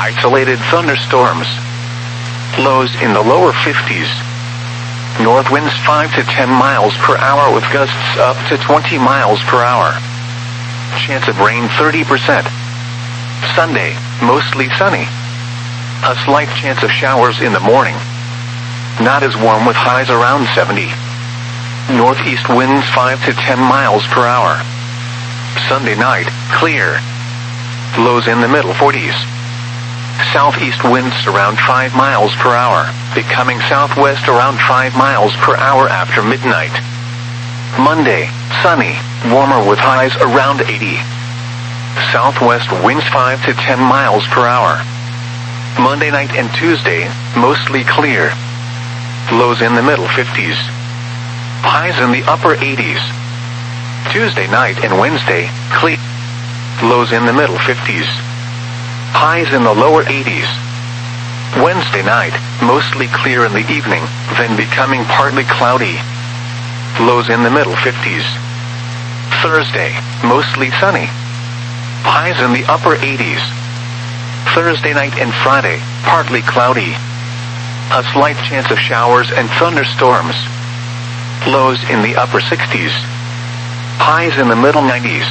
Isolated thunderstorms. Lows in the lower 50s. North winds 5 to 10 miles per hour with gusts up to 20 miles per hour. Chance of rain 30%. Sunday, mostly sunny. A slight chance of showers in the morning. Not as warm with highs around 70. Northeast winds 5 to 10 miles per hour. Sunday night, clear. Lows in the middle 40s. Southeast winds around 5 miles per hour, becoming southwest around 5 miles per hour after midnight. Monday, sunny, warmer with highs around 80. Southwest winds 5 to 10 miles per hour. Monday night and Tuesday, mostly clear. Lows in the middle 50s. Highs in the upper 80s. Tuesday night and Wednesday, clear. Lows in the middle 50s. Highs in the lower 80s. Wednesday night, mostly clear in the evening, then becoming partly cloudy. Lows in the middle 50s. Thursday, mostly sunny. Highs in the upper 80s. Thursday night and Friday, partly cloudy. A slight chance of showers and thunderstorms. Lows in the upper 60s. Highs in the middle 90s.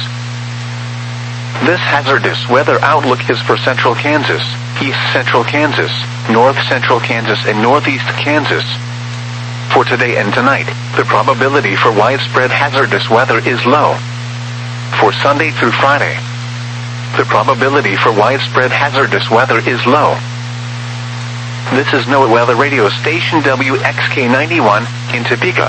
This hazardous weather outlook is for central Kansas, east central Kansas, north central Kansas, and northeast Kansas. For today and tonight, the probability for widespread hazardous weather is low. For Sunday through Friday, the probability for widespread hazardous weather is low. This is NOAA Weather Radio Station WXK91 in Topeka.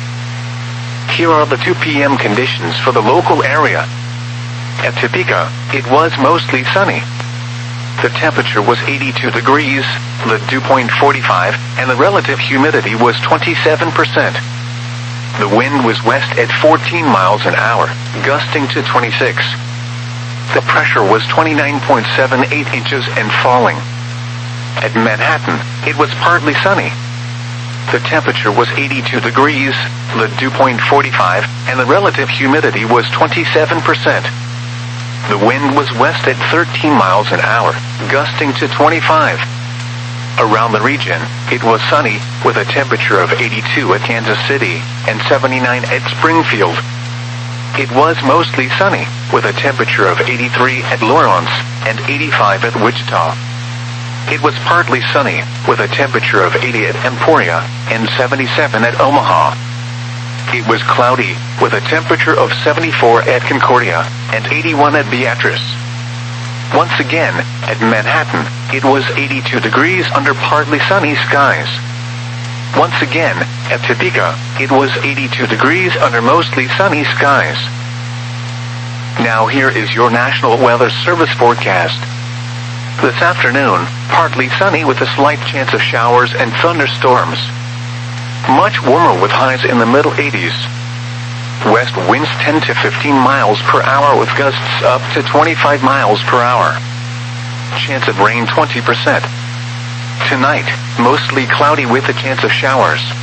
Here are the 2 p.m. conditions for the local area. At Topeka, it was mostly sunny. The temperature was 82 degrees, the dew point 45, and the relative humidity was 27%. The wind was west at 14 miles an hour, gusting to 26. The pressure was 29.78 inches and falling. At Manhattan, it was partly sunny. The temperature was 82 degrees, the dew point 45, and the relative humidity was 27%. The wind was west at 13 miles an hour, gusting to 25. Around the region, it was sunny, with a temperature of 82 at Kansas City and 79 at Springfield. It was mostly sunny, with a temperature of 83 at Lawrence and 85 at Wichita. It was partly sunny, with a temperature of 80 at Emporia and 77 at Omaha. It was cloudy, with a temperature of 74 at Concordia and 81 at Beatrice. Once again, at Manhattan, it was 82 degrees under partly sunny skies. Once again, at Topeka, it was 82 degrees under mostly sunny skies. Now here is your National Weather Service forecast. This afternoon, partly sunny with a slight chance of showers and thunderstorms. Much warmer with highs in the middle 80s. West winds 10 to 15 miles per hour with gusts up to 25 miles per hour. Chance of rain 20%. Tonight, mostly cloudy with a chance of showers.